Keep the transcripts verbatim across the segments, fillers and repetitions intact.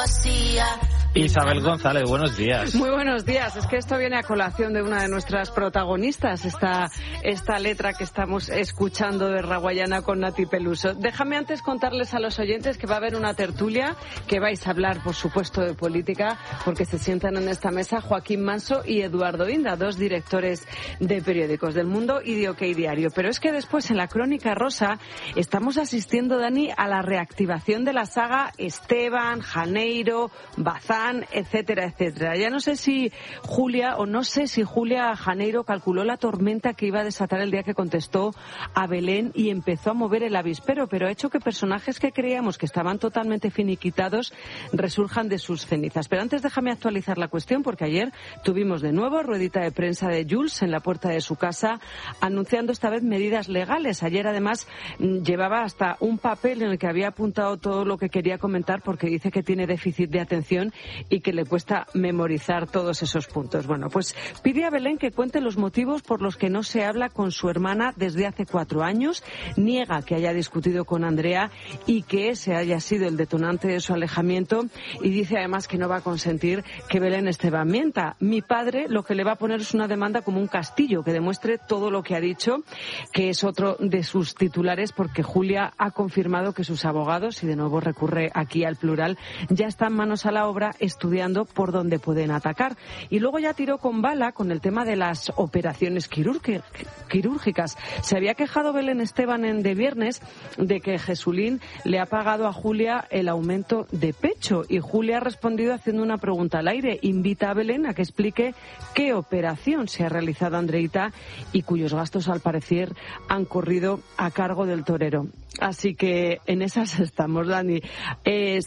vacía. Isabel González, buenos días. Muy buenos días. Es que esto viene a colación de una de nuestras protagonistas, esta, esta letra que estamos escuchando de Raguayana con Nati Peluso. Déjame antes contarles a los oyentes que va a haber una tertulia, que vais a hablar, por supuesto, de política, porque se sientan en esta mesa Joaquín Manso y Eduardo Inda, dos directores de periódicos del Mundo y de OK Diario. Pero es que después, en la Crónica Rosa, estamos asistiendo, Dani, a la reactivación de la saga Esteban, Janeiro, Bazán, etcétera, etcétera. Ya no sé si Julia, o no sé si Julia Janeiro calculó la tormenta que iba a desatar el día que contestó a Belén y empezó a mover el avispero, pero ha hecho que personajes que creíamos que estaban totalmente finiquitados resurjan de sus cenizas. Pero antes déjame actualizar la cuestión, porque ayer tuvimos de nuevo ruedita de prensa de Jules en la puerta de su casa, anunciando esta vez medidas legales. Ayer, además, llevaba hasta un papel en el que había apuntado todo lo que quería comentar, porque dice que tiene déficit de atención y que le cuesta memorizar todos esos puntos. Bueno, pues pide a Belén que cuente los motivos por los que no se habla con su hermana desde hace cuatro años, niega que haya discutido con Andrea y que ese haya sido el detonante de su alejamiento, y dice además que no va a consentir que Belén Esteban mienta. Mi padre lo que le va a poner es una demanda como un castillo, que demuestre todo lo que ha dicho, que es otro de sus titulares, porque Julia ha confirmado que sus abogados, y de nuevo recurre aquí al plural, ya están manos a la obra estudiando por dónde pueden atacar. Y luego ya tiró con bala con el tema de las operaciones quirúrgicas. Se había quejado Belén Esteban en de viernes de que Jesulín le ha pagado a Julia el aumento de pecho, y Julia ha respondido haciendo una pregunta al aire. Invita a Belén a que explique qué operación se ha realizado Andreita y cuyos gastos al parecer han corrido a cargo del torero. Así que en esas estamos, Dani. Eh,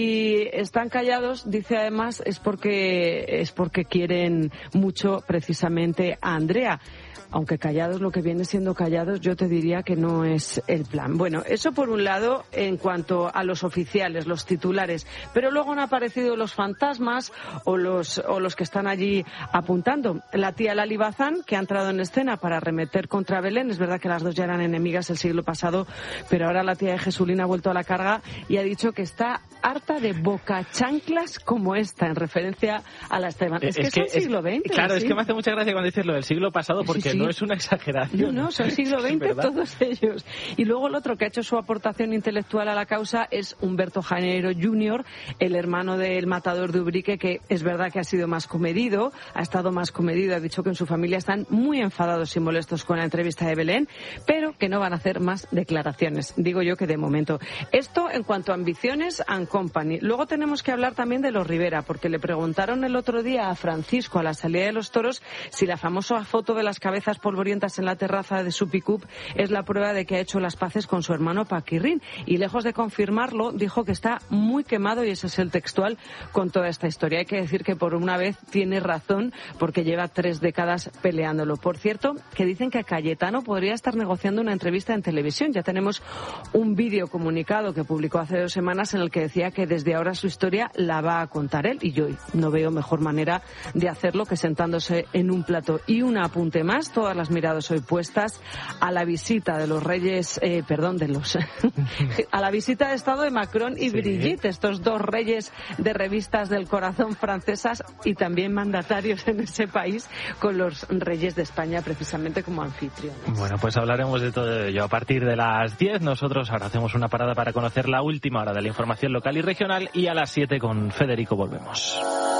si están callados, dice además, es porque es porque quieren mucho precisamente a Andrea. Aunque callados, lo que viene siendo callados, yo te diría que no es el plan. Bueno, eso por un lado en cuanto a los oficiales, los titulares. Pero luego han aparecido los fantasmas o los, o los que están allí apuntando. La tía Lali Bazán, que ha entrado en escena para arremeter contra Belén. Es verdad que las dos ya eran enemigas el siglo pasado, pero ahora la tía de Jesulín ha vuelto a la carga y ha dicho que está harta de bocachanclas como esta, en referencia a la Esteban. Es, es que, que es el siglo veinte. Claro, ¿sí? Es que me hace mucha gracia cuando dices lo del siglo pasado, porque sí, sí. No es una exageración. No, no, son siglo veinte todos ellos. Y luego el otro que ha hecho su aportación intelectual a la causa es Humberto Janeiro junior, el hermano del matador de Ubrique, que es verdad que ha sido más comedido, ha estado más comedido, ha dicho que en su familia están muy enfadados y molestos con la entrevista de Belén, pero que no van a hacer más declaraciones. Digo yo que de momento. Esto en cuanto a ambiciones and company. Luego tenemos que hablar también de los Rivera, porque le preguntaron el otro día a Francisco a la salida de los toros si la famosa foto de las cabezas polvorientas en la terraza de su pick-up es la prueba de que ha hecho las paces con su hermano Paquirrín, y lejos de confirmarlo dijo que está muy quemado, y ese es el textual, con toda esta historia. Hay que decir que por una vez tiene razón, porque lleva tres décadas peleándolo. Por cierto, que dicen que Cayetano podría estar negociando una entrevista en televisión. Ya tenemos un vídeo comunicado que publicó hace dos semanas en el que decía que desde ahora su historia la va a contar él, y yo no veo mejor manera de hacerlo que sentándose en un plato. Y un apunte más, todas las miradas hoy puestas a la visita de los reyes, eh, perdón, de los a la visita de Estado de Macron y sí. Brigitte, estos dos reyes de revistas del corazón francesas y también mandatarios en ese país, con los reyes de España precisamente como anfitriones. Bueno, pues hablaremos de todo ello a partir de las diez. Nosotros ahora hacemos una parada para conocer la última hora de la información local y regional, y a las siete con Federico volvemos.